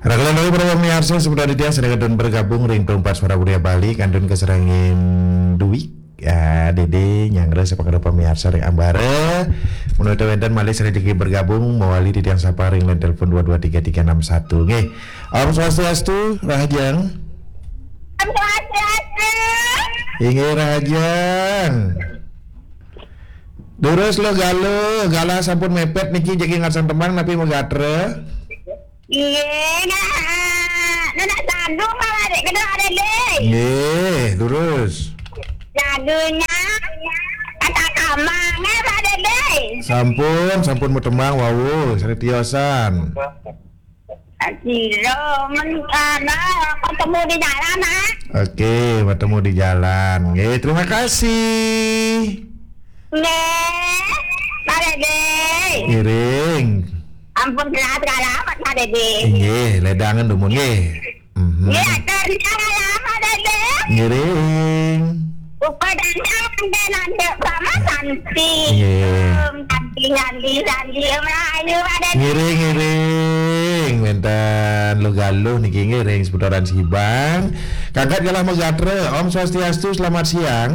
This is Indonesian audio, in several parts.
Raglan dari para pemirsa sebentar dia sedang bergabung ring perempat suara budaya Bali kandun keserangin Dwi ya Dede nyangre sepakat pemirsa ring ambare menurut wendan malih sedikit bergabung mewali di tiang sapa ring len telepon 223361 nggih. Om Swastiastu Rahajang. Om Swastiastu. Inggih Rahajang. Durus lo gala sampun mepet niki jadi ngasang tembang tapi megatre. Iya, nak sadu malah dek kena ada dek. Nggih, lurus. Sadunya kata kamang ada dek. Sampun mau tembang wawu seriosan. Akhirnya ketemu di jalan ah. Oke, bertemu di jalan. Nggih, terima kasih. Nih, ada dek. Ngiring. Ampun kelas kalamat ada dek. Nggih, ledangan dumun nggih. Iya, ternyata lama ada dek. Ngiring. Upadanya nanti sama Santi. Nggih. Santi merayu ada dek. Ngiring. Mentan lu galuh niki ngiring seputaran Sibang. Kakak galah megatre. Om Swastiastu, selamat siang.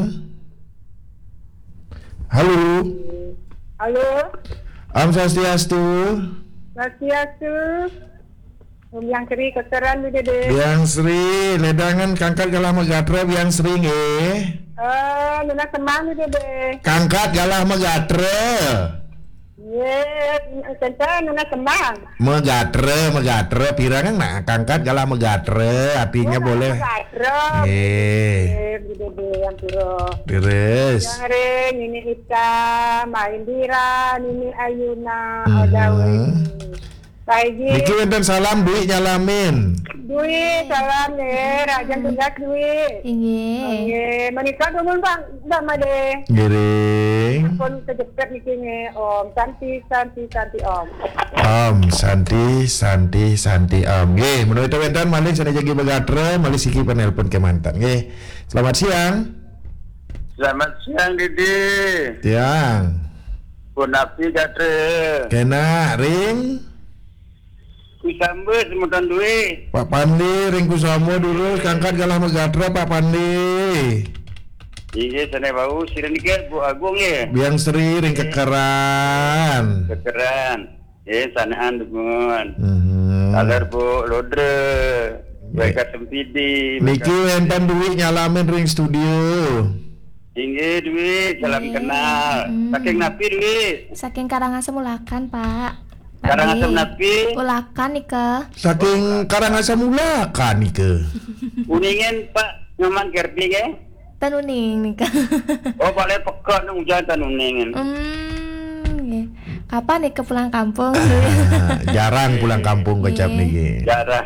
Halo. Halo, Om Swastiastu. Swastiastu. Yang kiri keteran di dede. Biang Sri, ledangan kangkat galah megatre Biang Sri nggih. Nuna semang di dede. Kangkat galah megatre. Ye, tenta nuna semang. Megatre pirangan nak kangkat galah megatre artinya boleh. Nggih. Di dede yang piro. Terus. Yang ring ini Ika, Maindira, ini Ayuna, Odawi. Pagi. Niki wonten salam Dwi nyalamin. Dwi, salam nih, Rajan Tunggak Dwi. Inggih. Menikah dulu bang, Made. Giring. Pun kejepit nih Om, Santi Om. Om Santi Om. Nggih, menurut wonten malih sana jagi begatre, malih siki penelpon ke mantan. Nggih. Selamat siang. Selamat siang Didi. Tiang. Punapi gatre. Kena ring. Kusambut semutan duit. Pak Pandi ring kusamo dulu kangkat galah megatre Pak Pandi. Iya sana bau sireniket Bu Agung ya. Biang Sri ring kekeran. Kekeran. Sanaan dukungan. Mhm. Bu Lodre. Baik Sempidi. Niki wenten duit nyalamin ring studio. Tinggi duit salam kenal. Saking napi duit. Saking Karangasem Ulakan, Pak. Karangasem napi. Ulakan nih ke. Saking Karangasem Ulakan nike. Kuningin Pak nyaman kerpi ya. Tanuning nih ke. Oh paling pekot nang hujan tanuningin. Nggih. Kapan nih ke pulang kampung? Jarang pulang kampung ke cap niki. Jarang.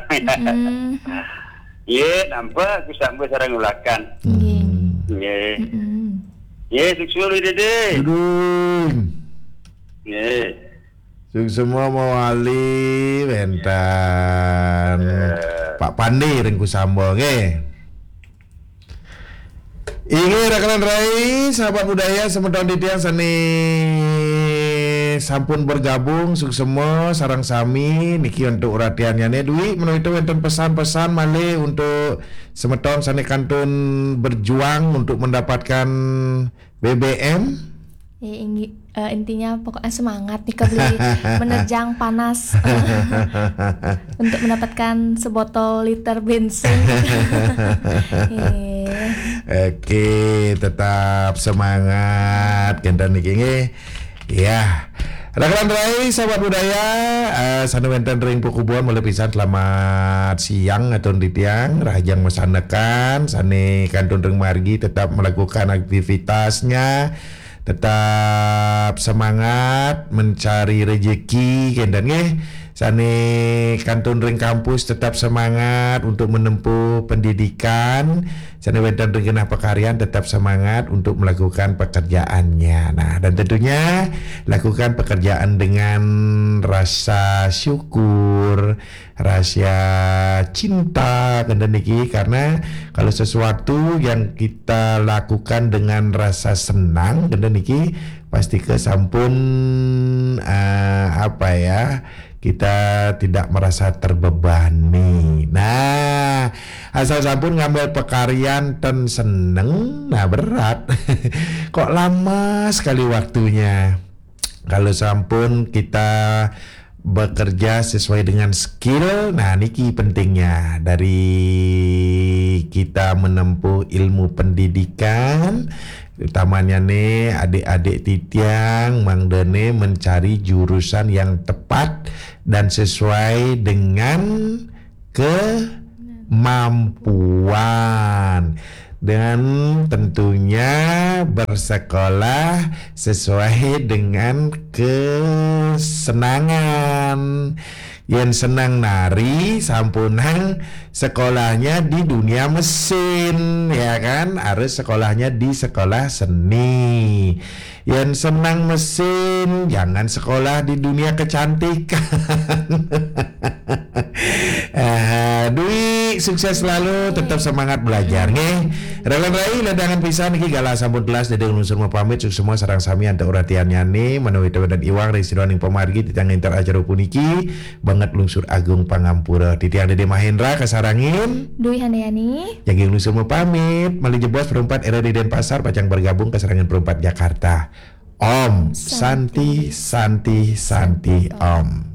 Iya, nampak kusambut sareng ulakan. Iya. Iya, sukses Dede. Dudung. Iya. Semua mewali wentan Pak Pandi ring kusambol nggih. Ini rekan Rai sahabat budaya sementon di tiang seni sampun bergabung suksemo sarang sami niki untuk uratiannya Dwi menawi wonten pesan-pesan malih untuk semeton sani kantun berjuang untuk mendapatkan BBM. Intinya pokoknya semangat nih kebeli menerjang panas untuk mendapatkan sebotol liter bensin. Oke, tetap semangat kendan niki nggih. Ya. Rekan Rai sahabat budaya sana wenten ring pukubuan mulai pisan selamat siang atau di tiang Rahajang mesanekan sane kantun ring margi tetap melakukan aktivitasnya. Tetap semangat mencari rezeki kendan nggih. Sane kantun ring kampus tetap semangat untuk menempuh pendidikan. Sane wenten ring genah pekaryan tetap semangat untuk melakukan pekerjaannya. Nah, dan tentunya lakukan pekerjaan dengan rasa syukur, rasa cinta kendan niki karena kalau sesuatu yang kita lakukan dengan rasa senang kendan niki pasti ke sampun kita tidak merasa terbebani. Nah, asal sampun ngambil pekaryan ten seneng, nah berat. Kok lama sekali waktunya. Kalau sampun kita bekerja sesuai dengan skill, nah niki pentingnya dari kita menempuh ilmu pendidikan, utamanya nih adik-adik titiang Mang Dene mencari jurusan yang tepat dan sesuai dengan kemampuan. Dan tentunya bersekolah sesuai dengan kesenangan. Yang senang nari sampunang sekolahnya di dunia mesin, ya kan? Harus sekolahnya di sekolah seni. Yang senang mesin jangan sekolah di dunia kecantikan. Dwi sukses selalu, tetap semangat belajar nggih. Relan rai ledangan pisan iki galah sampun telas jadi unsur pamit sukses semua sareng sami anta uratian nyane menawi dan iwang residoning pamargi titang inter acara puniki banget lungsur agung pangampura titiang Dede Mahendra kasarangin Dwi Handayani yang lungsur pamit mali jebos perempat era di Denpasar pacang bergabung kasarangan perempat Jakarta. Om Santi Santi Santi Om.